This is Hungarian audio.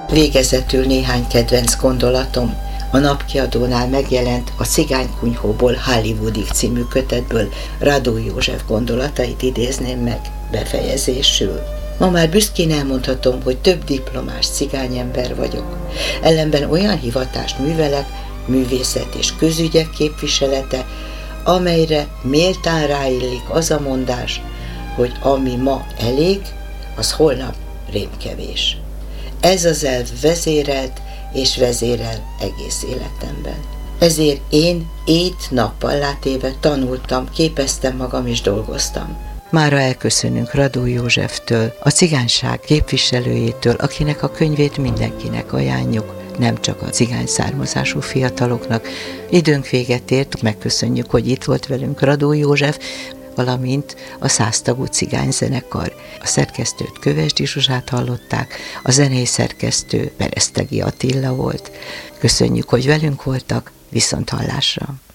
Végezetül néhány kedvenc gondolatom. A Napkiadónál megjelent a Cigánykunyhóból Hollywoodig című kötetből Radó József gondolatait idézném meg befejezésül. Ma már büszkén elmondhatom, hogy több diplomás cigányember vagyok. Ellenben olyan hivatást művelek, művészet és közügyek képviselete, amelyre méltán ráillik az a mondás, hogy ami ma elég, az holnap rémkevés. Ez az elv vezérelt és vezérel egész életemben. Ezért én ét-nappal látéve tanultam, képeztem magam és dolgoztam. Mára elköszönünk Radó Józseftől, a cigányság képviselőjétől, akinek a könyvét mindenkinek ajánljuk, nem csak a cigány származású fiataloknak. Időnk véget ért, megköszönjük, hogy itt volt velünk Radó József, valamint a 100 tagú cigányzenekar. A szerkesztőt Kövesdi Zsuzsát hallották, a zenei szerkesztő Beresztegi Attila volt. Köszönjük, hogy velünk voltak, viszonthallásra!